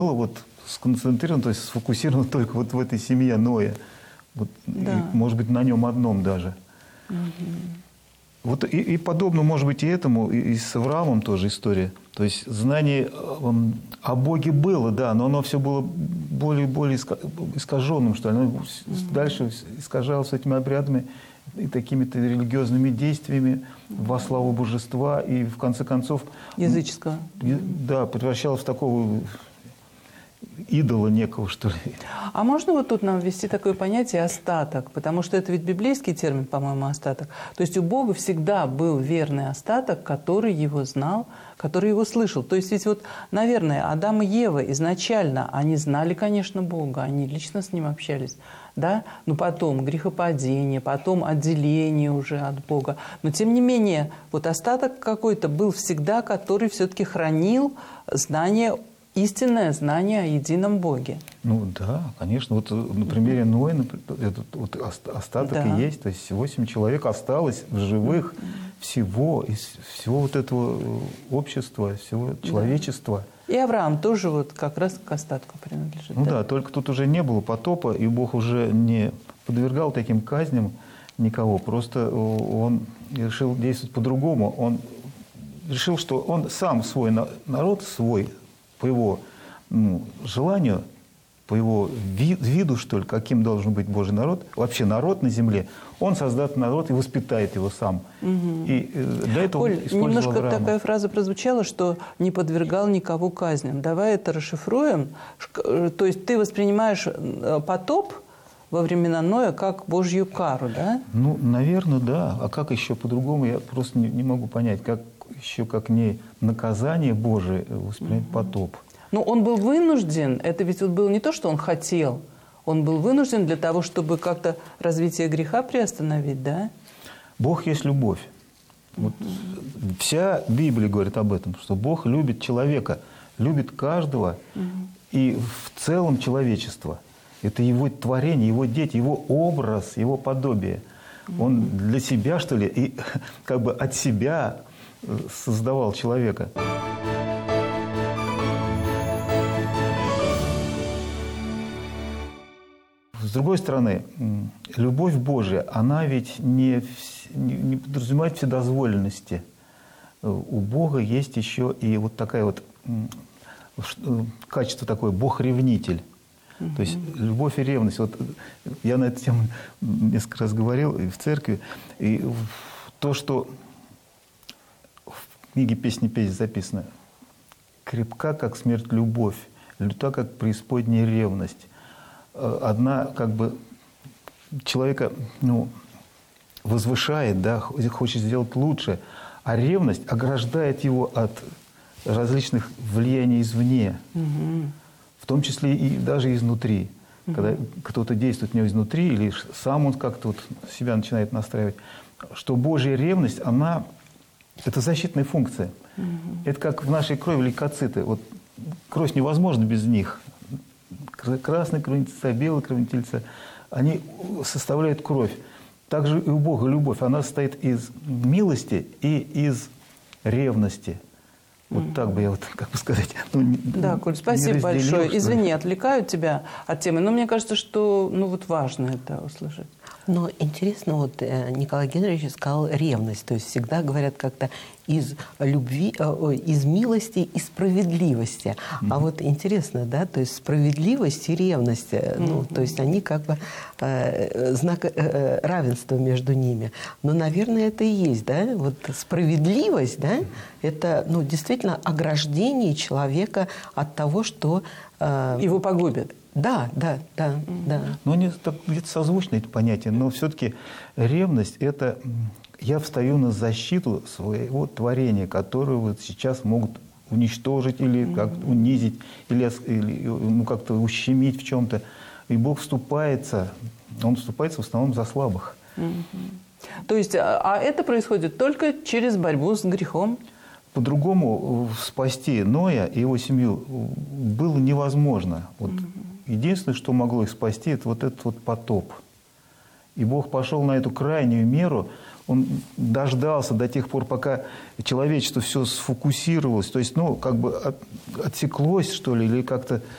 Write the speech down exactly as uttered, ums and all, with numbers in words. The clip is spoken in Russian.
было вот сконцентрировано, то есть сфокусировано только вот в этой семье Ноя. Вот, Да. и, может быть, на нем одном даже. Угу. Вот и, и подобно, может быть, и этому, и, и с Авраамом тоже история. То есть знание э, о Боге было, да, но оно все было более и более искаженным, что ли. Оно mm-hmm. дальше искажалось этими обрядами и такими-то религиозными действиями mm-hmm. во славу божества, и в конце концов... Языческого. Да, превращалось в такого идола некого, что ли. А можно вот тут нам ввести такое понятие «остаток», потому что это ведь библейский термин, по-моему, «остаток». То есть у Бога всегда был верный остаток, который его знал, который его слышал. То есть ведь вот, наверное, Адам и Ева изначально, они знали, конечно, Бога, они лично с Ним общались, да? Но потом грехопадение, потом отделение уже от Бога. Но тем не менее, вот остаток какой-то был всегда, который все-таки хранил знание, истинное знание о едином Боге. Ну да, конечно. Вот на примере Ноя этот вот остаток да. и есть. То есть восемь человек осталось в живых mm-hmm. всего, из всего вот этого общества, всего человечества. Да. И Авраам тоже вот как раз к остатку принадлежит. Ну да? да, только тут уже не было потопа, и Бог уже не подвергал таким казням никого. Просто он решил действовать по-другому. Он решил, что он сам свой народ, свой, по его ну, желанию, по его ви виду, что ли, каким должен быть Божий народ, вообще народ на земле, он создаст народ и воспитает его сам. Угу. И для этого Коль, использовал немножко Авраама. Такая фраза прозвучала, что не подвергал никого казням. Давай это расшифруем. То есть ты воспринимаешь потоп во времена Ноя как Божью кару, да? Ну, наверное, да. А как еще по-другому, я просто не, не могу понять, как еще как не наказание Божие воспринять угу. потоп. Но он был вынужден, это ведь вот было не то, что он хотел, он был вынужден для того, чтобы как-то развитие греха приостановить, да? Бог есть любовь. Вот угу. Вся Библия говорит об этом, что Бог любит человека, любит каждого угу. и в целом человечество. Это его творение, его дети, его образ, его подобие. Угу. Он для себя, что ли, и как бы от себя создавал человека. С другой стороны, любовь Божия, она ведь не, не подразумевает вседозволенности. У Бога есть еще и вот такая вот качество такое, Бог-ревнитель. Mm-hmm. То есть любовь и ревность. Вот я на эту тему несколько раз говорил и в церкви. И то, что в книге «Песни песнь» записано: «Крепка, как смерть, любовь, люта, как преисподняя ревность». Одна как бы человека ну, возвышает, да, хочет сделать лучше, а ревность ограждает его от различных влияний извне, угу. в том числе и даже изнутри. Угу. Когда кто-то действует в него изнутри, или сам он как-то вот себя начинает настраивать, что Божья ревность, она, это защитная функция. Угу. Это как в нашей крови лейкоциты. Вот кровь невозможна без них. Красная кровь тельца, белая кровь тельца, они составляют кровь. Также и у Бога любовь, она состоит из милости и из ревности. Вот mm-hmm. так бы я вот, как бы сказать... Ну, да, Коль, спасибо большое. Что... Извини, отвлекаю тебя от темы, но мне кажется, что ну, вот важно это услышать. Но интересно, вот Николай Генрихович сказал ревность, то есть всегда говорят как-то из любви, из милости и справедливости. Mm-hmm. А вот интересно, да, то есть справедливость и ревность, mm-hmm. ну, то есть они как бы э, знак э, равенства между ними. Но, наверное, это и есть, да, вот справедливость, да, mm-hmm. это, ну, действительно ограждение человека от того, что... Э, его погубят. Да, да, да, mm-hmm. да. Но они где-то созвучны, это понятие, но все-таки ревность – это я встаю на защиту своего творения, которое вот сейчас могут уничтожить или mm-hmm. как-то унизить, или, или ну, как-то ущемить в чем-то. И Бог вступается, Он вступается в основном за слабых. Mm-hmm. То есть, а это происходит только через борьбу с грехом? По-другому спасти Ноя и его семью было невозможно. Вот mm-hmm. Единственное, что могло их спасти, это вот этот вот потоп. И Бог пошел на эту крайнюю меру. Он дождался до тех пор, пока человечество все сфокусировалось. То есть, ну, как бы от, отсеклось, что ли, или как-то